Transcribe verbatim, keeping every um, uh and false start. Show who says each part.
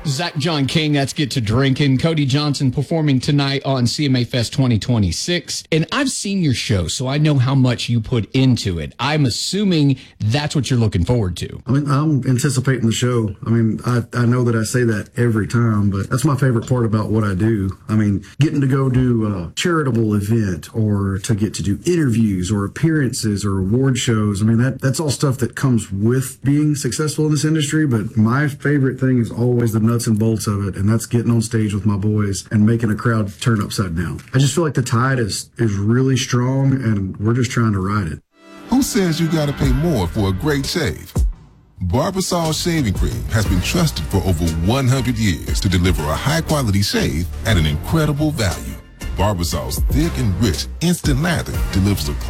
Speaker 1: Zach John King, that's Get to Drinking. Cody Johnson performing tonight on C M A Fest twenty twenty-six. And I've seen your show, so I know how much you put into it. I'm assuming that's what you're looking forward to.
Speaker 2: I mean, I'm anticipating the show. I mean, I, I know that I say that every time, but that's my favorite part about what I do. I mean, getting to go do a charitable event or to get to do interviews or appearances or award shows. I mean, that that's all stuff that comes with being successful in this industry. But my favorite thing is always the nuts and bolts of it, and that's getting on stage with my boys and making a crowd turn upside down. I just feel like the tide is is really strong, and we're just trying to ride it.
Speaker 3: Who says you gotta pay more for a great shave? Barbasol Shaving Cream has been trusted for over one hundred years to deliver a high-quality shave at an incredible value. Barbasol's thick and rich instant lather delivers a